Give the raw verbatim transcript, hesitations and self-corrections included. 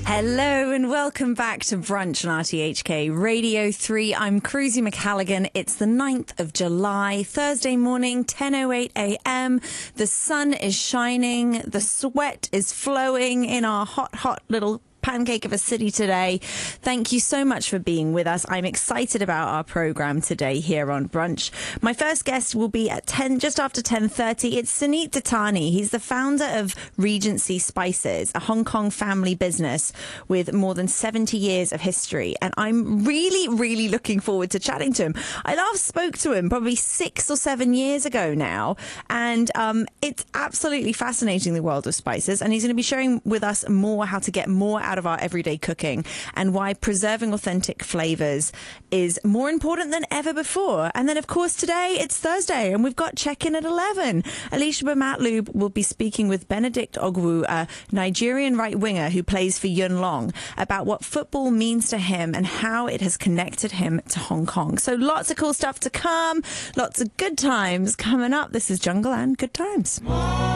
Hello and welcome back to Brunch on R T H K Radio three. I'm Cruzy McCalligan. It's the ninth of July, Thursday morning, ten oh eight a m. The sun is shining. The sweat is flowing in our hot, hot little pancake of a city today. Thank you so much for being with us. I'm excited about our program today here on Brunch. My first guest will be at ten, just after ten thirty. It's Suneet Dattani. He's the founder of Regency Spices, a Hong Kong family business with more than seventy years of history. And I'm really, really looking forward to chatting to him. I last spoke to him probably six or seven years ago now. And um, it's absolutely fascinating, the world of spices. And he's going to be sharing with us more how to get more out of our everyday cooking and why preserving authentic flavors is more important than ever before. And then, of course, today it's Thursday and we've got check-in at eleven. Alicia Matloob will be speaking with Benedict Ogwu, a Nigerian right-winger who plays for Yuen Long, about what football means to him and how it has connected him to Hong Kong. So lots of cool stuff to come, lots of good times coming up. This is Jungle and Good Times.